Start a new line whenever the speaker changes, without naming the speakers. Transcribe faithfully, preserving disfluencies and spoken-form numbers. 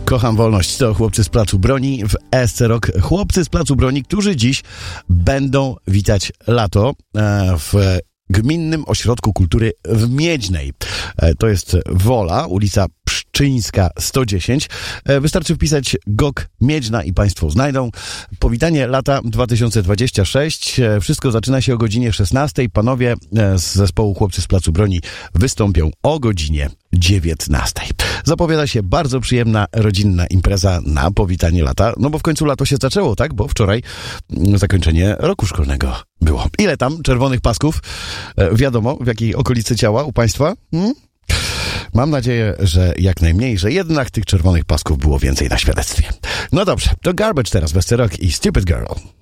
Kocham wolność. To chłopcy z Placu Broni w E S C Rock. Chłopcy z Placu Broni, którzy dziś będą witać lato w Gminnym Ośrodku Kultury w Miedźnej. To jest Wola, ulica Pszczyńska sto dziesięć. Wystarczy wpisać G O K Miedźna i Państwo znajdą. Powitanie lata dwa tysiące dwudziesty szósty. Wszystko zaczyna się o godzinie szesnastej. Panowie z zespołu Chłopcy z Placu Broni wystąpią o godzinie dziewiętnastej. Zapowiada się bardzo przyjemna, rodzinna impreza na powitanie lata. No bo w końcu lato się zaczęło, tak? Bo wczoraj zakończenie roku szkolnego było. Ile tam czerwonych pasków? E, wiadomo, w jakiej okolicy ciała u Państwa? Hmm? Mam nadzieję, że jak najmniej, że jednak tych czerwonych pasków było więcej na świadectwie. No dobrze, to Garbage teraz, Westerok i Stupid Girl.